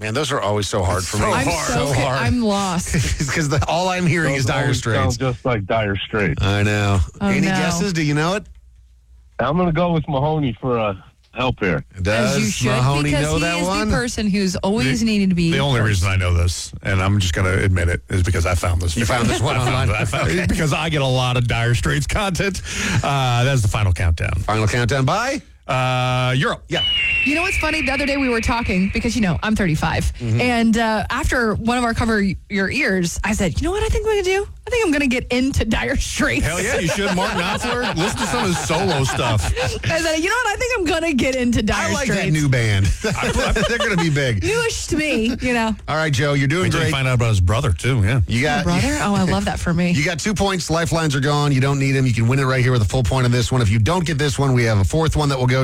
Man, those are always so hard for me. I'm lost. Because all I'm hearing is Dire Straits. Sound just like Dire Straits. I know. Oh, Any no. guesses? Do you know it? I'm going to go with Mahoney for a help here. Does As you should, Mahoney because know he that is one? the person who's always needing to be. The only reason I know this, and I'm just going to admit it, is because I found this. You found this one online? I found it because I get a lot of Dire Straits content. That's the final countdown. Final countdown by? Europe. Yeah. You know what's funny? The other day we were talking because, I'm 35. Mm-hmm. And after one of our Cover Your Ears, I said, you know what I think we're going to do? I think I'm going to get into Dire Straits. Hell yeah, you should. Mark Knopfler. Listen to some of his solo stuff. I said, you know what? I think I'm going to get into Dire I like Straits. that new band. They're going to be big. Newish to me, All right, Joe, you're doing Wait till you great. find out about his brother, too, yeah. You got brother? Oh, I love that for me. You got 2 points. Lifelines are gone. You don't need them. You can win it right here with a full point on this one. If you don't get this one, we have a fourth one that will go